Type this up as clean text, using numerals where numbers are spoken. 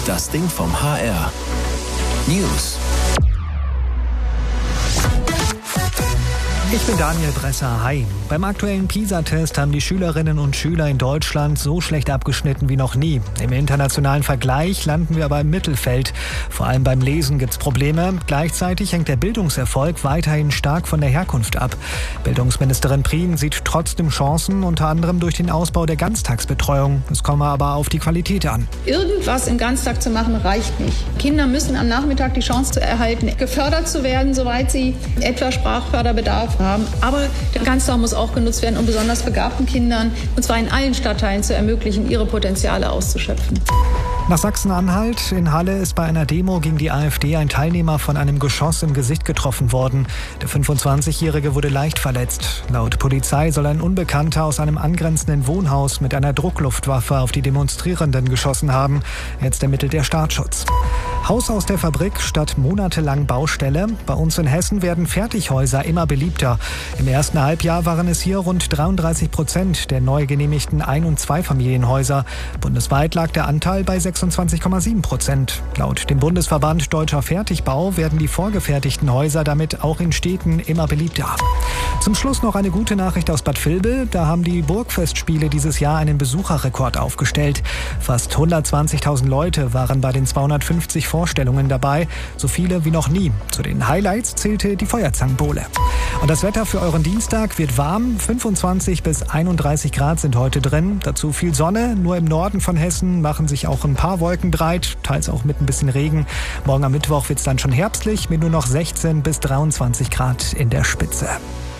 Das Ding vom HR. News. Ich bin Daniel Bresser. Hi. Beim aktuellen PISA-Test haben die Schülerinnen und Schüler in Deutschland so schlecht abgeschnitten wie noch nie. Im internationalen Vergleich landen wir aber im Mittelfeld. Vor allem beim Lesen gibt's Probleme. Gleichzeitig hängt der Bildungserfolg weiterhin stark von der Herkunft ab. Bildungsministerin Prien sieht trotzdem Chancen, unter anderem durch den Ausbau der Ganztagsbetreuung. Es komme aber auf die Qualität an. Irgendwas im Ganztag zu machen, reicht nicht. Kinder müssen am Nachmittag die Chance erhalten, gefördert zu werden, soweit sie etwa Sprachförderbedarf haben. Aber der Ganztag muss auch genutzt werden, um besonders begabten Kindern, und zwar in allen Stadtteilen, zu ermöglichen, ihre Potenziale auszuschöpfen. Nach Sachsen-Anhalt in Halle ist bei einer Demo gegen die AfD ein Teilnehmer von einem Geschoss im Gesicht getroffen worden. Der 25-Jährige wurde leicht verletzt. Laut Polizei soll ein Unbekannter aus einem angrenzenden Wohnhaus mit einer Druckluftwaffe auf die Demonstrierenden geschossen haben. Jetzt ermittelt der Staatsschutz. Haus aus der Fabrik statt monatelang Baustelle. Bei uns in Hessen werden Fertighäuser immer beliebter. Im ersten Halbjahr waren es hier rund 33% der neu genehmigten Ein- und Zweifamilienhäuser. Bundesweit lag der Anteil bei 26,7%. Laut dem Bundesverband Deutscher Fertigbau werden die vorgefertigten Häuser damit auch in Städten immer beliebter. Zum Schluss noch eine gute Nachricht aus Bad Vilbel. Da haben die Burgfestspiele dieses Jahr einen Besucherrekord aufgestellt. Fast 120.000 Leute waren bei den 250 Vorstellungen dabei. So viele wie noch nie. Zu den Highlights zählte die Feuerzangenbowle. Und das Wetter für euren Dienstag wird warm. 25 bis 31 Grad sind heute drin. Dazu viel Sonne. Nur im Norden von Hessen machen sich auch ein paar Wolken breit, teils auch mit ein bisschen Regen. Morgen am Mittwoch wird es dann schon herbstlich mit nur noch 16 bis 23 Grad in der Spitze.